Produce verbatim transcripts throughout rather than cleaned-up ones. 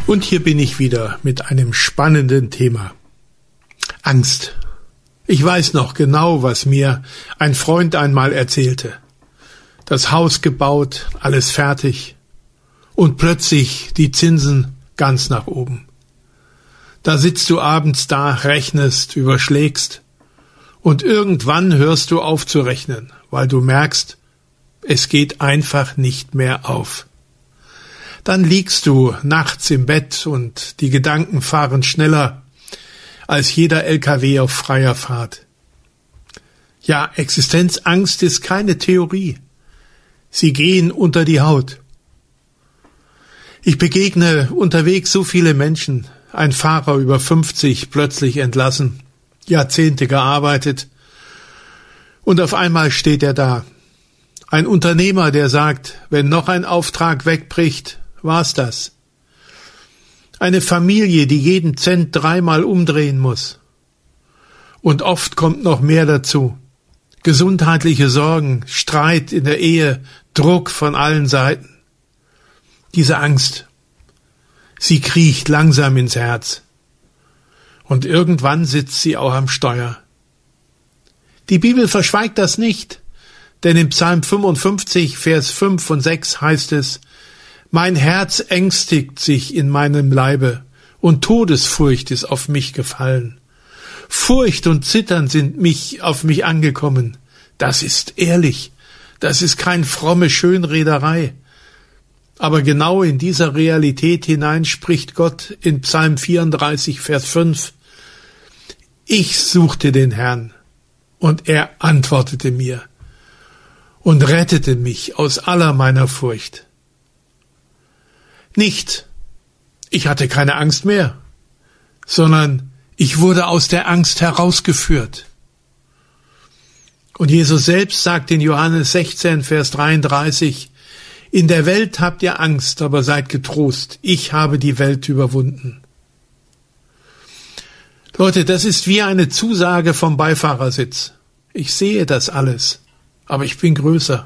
Und hier bin ich wieder mit einem spannenden Thema. Angst. Ich weiß noch genau, was mir ein Freund einmal erzählte. Das Haus gebaut, alles fertig und plötzlich die Zinsen ganz nach oben. Da sitzt du abends da, rechnest, überschlägst und irgendwann hörst du auf zu rechnen, weil du merkst, es geht einfach nicht mehr auf. Dann liegst du nachts im Bett und die Gedanken fahren schneller als jeder L K W auf freier Fahrt. Ja, Existenzangst ist keine Theorie. Sie gehen unter die Haut. Ich begegne unterwegs so viele Menschen, ein Fahrer über fünfzig plötzlich entlassen, Jahrzehnte gearbeitet und auf einmal steht er da. Ein Unternehmer, der sagt, wenn noch ein Auftrag wegbricht, war's das. Eine Familie, die jeden Cent dreimal umdrehen muss. Und oft kommt noch mehr dazu. Gesundheitliche Sorgen, Streit in der Ehe, Druck von allen Seiten. Diese Angst, sie kriecht langsam ins Herz. Und irgendwann sitzt sie auch am Steuer. Die Bibel verschweigt das nicht, denn im Psalm fünfundfünfzig, Vers fünf und sechs heißt es, mein Herz ängstigt sich in meinem Leibe, und Todesfurcht ist auf mich gefallen. Furcht und Zittern sind mich auf mich angekommen. Das ist ehrlich, das ist keine fromme Schönrederei. Aber genau in dieser Realität hinein spricht Gott in Psalm vierunddreißig, Vers fünf. Ich suchte den Herrn, und er antwortete mir und rettete mich aus aller meiner Furcht. Nicht, ich hatte keine Angst mehr, sondern ich wurde aus der Angst herausgeführt. Und Jesus selbst sagt in Johannes sechzehn, Vers dreiunddreißig, in der Welt habt ihr Angst, aber seid getrost, ich habe die Welt überwunden. Leute, das ist wie eine Zusage vom Beifahrersitz. Ich sehe das alles, aber ich bin größer.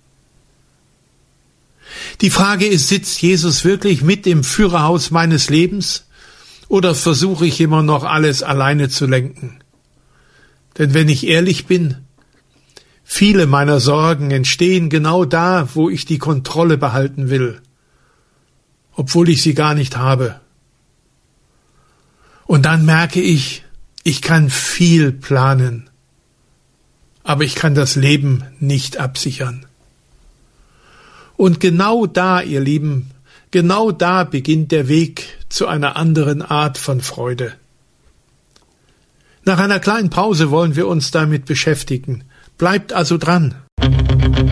Die Frage ist, sitzt Jesus wirklich mit im Führerhaus meines Lebens oder versuche ich immer noch alles alleine zu lenken? Denn wenn ich ehrlich bin, viele meiner Sorgen entstehen genau da, wo ich die Kontrolle behalten will, obwohl ich sie gar nicht habe. Und dann merke ich, ich kann viel planen, aber ich kann das Leben nicht absichern. Und genau da, ihr Lieben, genau da beginnt der Weg zu einer anderen Art von Freude. Nach einer kleinen Pause wollen wir uns damit beschäftigen. Bleibt also dran.